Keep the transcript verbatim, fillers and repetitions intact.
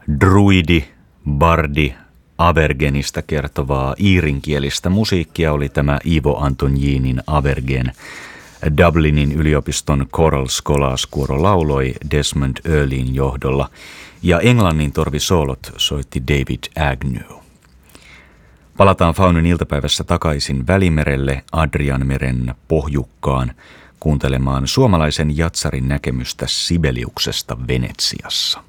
Druidi, bardi, Avergenista kertovaa iirinkielistä musiikkia oli tämä Ivo Antoninin Avergen. Dublinin yliopiston Choral Scholars-kuoro lauloi Desmond Earlin johdolla ja englannin torvisoolot soitti David Agnew. Palataan Faunyn iltapäivässä takaisin Välimerelle Adrianmeren pohjukkaan kuuntelemaan suomalaisen jatsarin näkemystä Sibeliuksesta Venetsiassa.